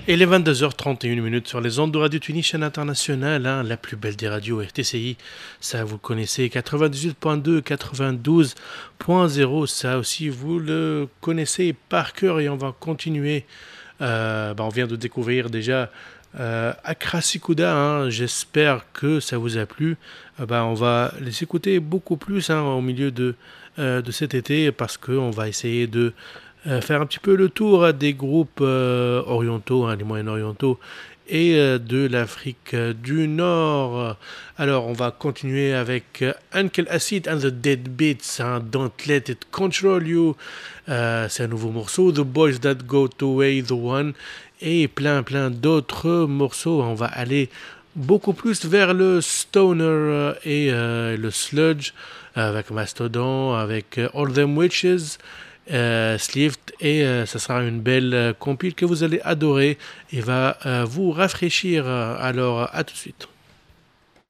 Et les 22h31 sur les ondes de Radio Tunis, chaîne internationale, hein, la plus belle des radios RTCI, ça vous connaissez, 98.2, 92.0, ça aussi vous le connaissez par cœur et on va continuer. On vient de découvrir déjà Accra Sikuda, hein, j'espère que ça vous a plu. On va les écouter beaucoup plus hein, au milieu de cet été parce qu'on va essayer de faire un petit peu le tour des groupes orientaux, hein, les Moyen-Orientaux, et de l'Afrique du Nord. Alors, on va continuer avec Uncle Acid and the Dead Beats, hein, Don't Let It Control You. C'est un nouveau morceau, The Boys That Go to Way the One, et plein d'autres morceaux. On va aller beaucoup plus vers le stoner et le sludge avec Mastodon, avec All Them Witches. Slift et ça sera une belle compile que vous allez adorer et va vous rafraîchir. Alors à tout de suite.